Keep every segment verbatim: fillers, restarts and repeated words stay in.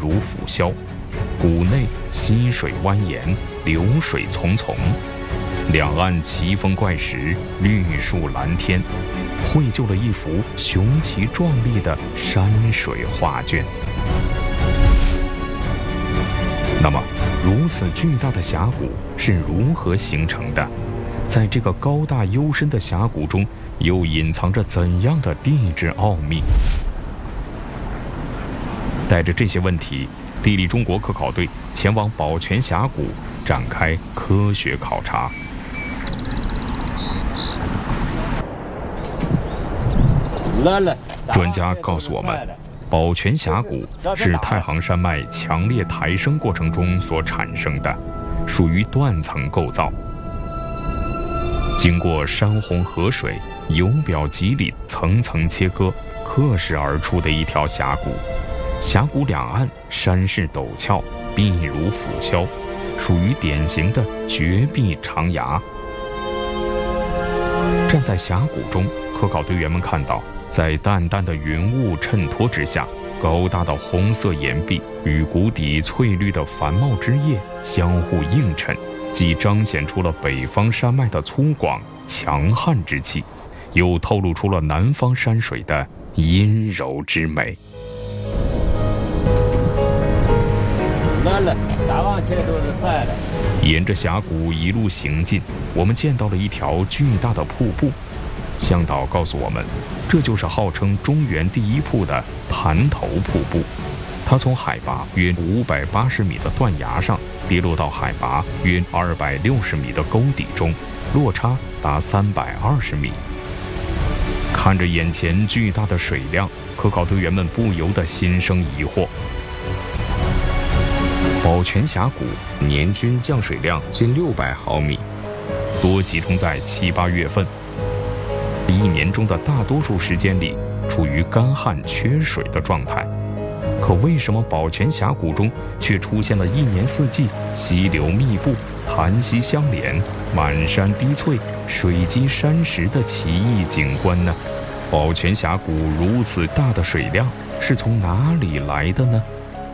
如腐肖，谷内溪水蜿蜒，流水淙淙，两岸奇峰怪石，绿树蓝天，绘就了一幅雄奇壮丽的山水画卷。那么，如此巨大的峡谷是如何形成的？在这个高大幽深的峡谷中，又隐藏着怎样的地质奥秘？带着这些问题，地理中国科考队前往宝泉峡谷展开科学考察。专家告诉我们，宝泉峡谷是太行山脉强烈抬升过程中所产生的，属于断层构造。经过山洪河水由表及里层层切割，刻蚀而出的一条峡谷。峡谷两岸山势陡峭，壁如腐肖，属于典型的绝壁长崖。站在峡谷中，科考队员们看到，在淡淡的云雾衬托之下，高大的红色岩壁与谷底翠绿的繁茂枝叶相互映衬，既彰显出了北方山脉的粗犷强悍之气，又透露出了南方山水的阴柔之美。 咋往前都是晒的。 沿着峡谷一路行进，我们见到了一条巨大的瀑布。向导告诉我们，这就是号称中原第一瀑的潭头瀑布。它从海拔约五百八十米的断崖上跌落到海拔约二百六十米的沟底中，落差达三百二十米。看着眼前巨大的水量，科考队员们不由得心生疑惑。宝泉峡谷年均降水量近六百毫米，多集中在七八月份。一年中的大多数时间里，处于干旱缺水的状态。可为什么宝泉峡谷中却出现了一年四季溪流密布、潭溪相连、满山低翠、水积山石的奇异景观呢？宝泉峡谷如此大的水量是从哪里来的呢？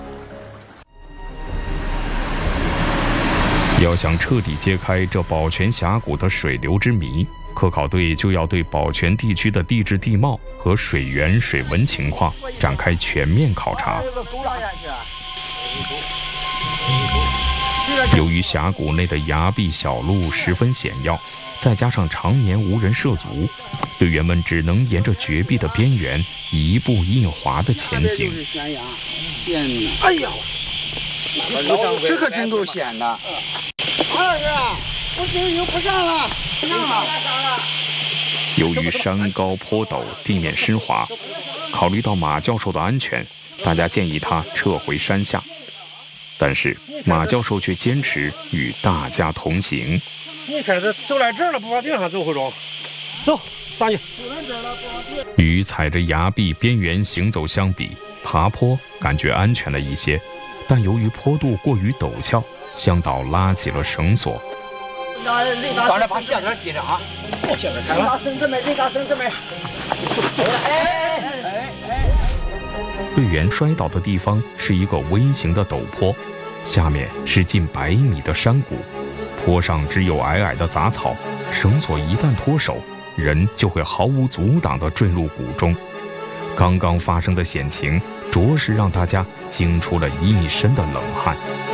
要想彻底揭开这宝泉峡谷的水流之谜，科考队就要对宝泉地区的地质地貌和水源水文情况展开全面考察。由于峡谷内的崖壁小路十分险要，再加上常年无人涉足，队员们只能沿着绝壁的边缘一步一滑地前行。 哎呀， 这可真够险的。 二师啊，不行，游不上了，不上了。 由于山高坡陡，地面湿滑，考虑到马教授的安全，大家建议他撤回山下。但是马教授却坚持与大家同行。 你开始走来这儿了，不往顶上走回中，走上去。 与踩着崖壁边缘行走相比，爬坡感觉安全了一些，但由于坡度过于陡峭，向导拉起了绳索。 刚才把线绳系上啊，线绳开了。 绳子没，你把绳子没。哎哎哎哎！ 队员摔倒的地方是一个微型的陡坡，下面是近百米的山谷，坡上只有矮矮的杂草，绳索一旦脱手，人就会毫无阻挡地坠入谷中。刚刚发生的险情，着实让大家惊出了一身的冷汗。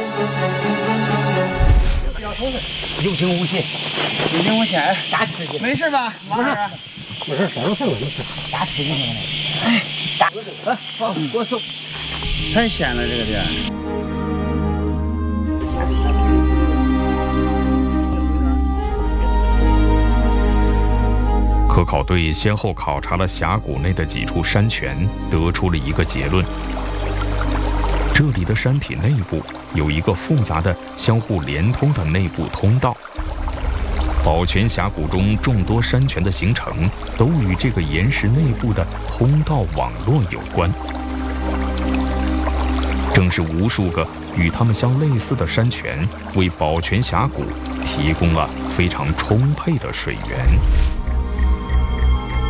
有惊无险，有惊无险， 打刺激， 没事吧？王老师， 没事，啥事没事，打刺激呢？ 哎， 打，哎，好，我走。 太险了，这个地儿。 科考队先后考察了峡谷内的几处山泉，得出了一个结论：这里的山体内部有一个复杂的相互连通的内部通道。宝泉峡谷中众多山泉的形成，都与这个岩石内部的通道网络有关。正是无数个与它们相类似的山泉，为宝泉峡谷提供了非常充沛的水源。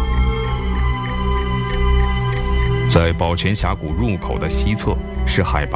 在宝泉峡谷入口的西侧是海拔